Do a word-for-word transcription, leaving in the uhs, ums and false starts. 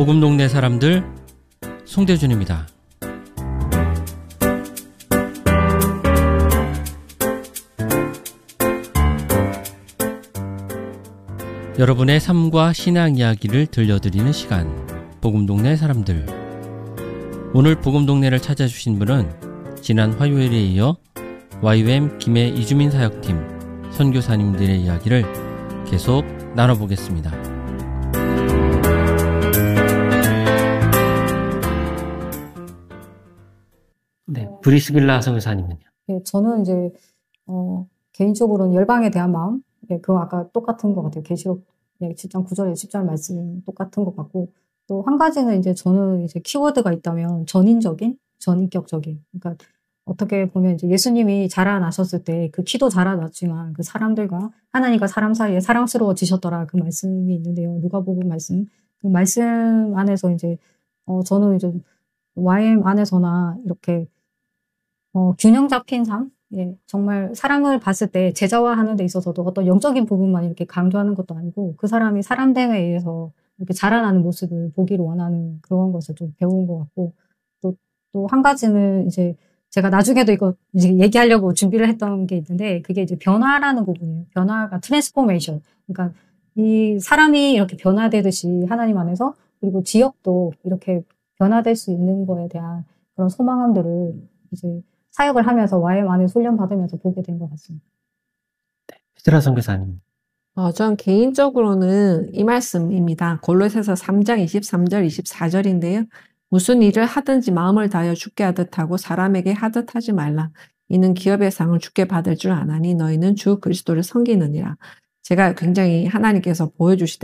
복음동네 사람들 송대준입니다. 여러분의 삶과 신앙 이야기를 들려드리는 시간, 복음동네 사람들. 오늘 복음동네를 찾아주신 분은 지난 화요일에 이어 와이유엠 김해 이주민 사역팀 선교사님들의 이야기를 계속 나눠보겠습니다. 네, 브리스빌라 선교사님은요? 네, 저는 이제 어, 개인적으로는 열방에 대한 마음, 네, 그거 아까 똑같은 것 같아요. 계시록 네, 칠 장 구 절에 십 절 말씀 똑같은 것 같고, 또 한 가지는 이제 저는 이제 키워드가 있다면 전인적인, 전인격적인. 그러니까 어떻게 보면 이제 예수님이 자라나셨을 때 그 키도 자라났지만 그 사람들과 하나님과 사람 사이에 사랑스러워지셨더라 그 말씀이 있는데요. 누가복음 말씀. 그 말씀 안에서 이제 어, 저는 이제 와이엠 안에서나 이렇게 어, 균형 잡힌 삶, 예, 정말 사람을 봤을 때 제자화하는 데 있어서도 어떤 영적인 부분만 이렇게 강조하는 것도 아니고 그 사람이 사람 대에 의해서 이렇게 자라나는 모습을 보기를 원하는 그런 것을 좀 배운 것 같고, 또, 또 한 가지는 이제 제가 나중에도 이거 이제 얘기하려고 준비를 했던 게 있는데, 그게 이제 변화라는 부분이에요. 변화가 트랜스포메이션. 그러니까 이 사람이 이렇게 변화되듯이 하나님 안에서, 그리고 지역도 이렇게 변화될 수 있는 거에 대한 그런 소망함들을 이제 사역을 하면서 와이엠 안에 훈련 받으면서 보게 된 것 같습니다. 네, 히드라 선교사님. 어, 전 개인적으로는 이 말씀입니다. 골로새서 삼 장 이십삼 절 이십사 절인데요. 무슨 일을 하든지 마음을 다하여 주께 하듯 하고 사람에게 하듯 하지 말라. 이는 기업의 상을 주께 받을 줄 아나니 너희는 주 그리스도를 섬기느니라. 제가 굉장히 하나님께서 보여주실 때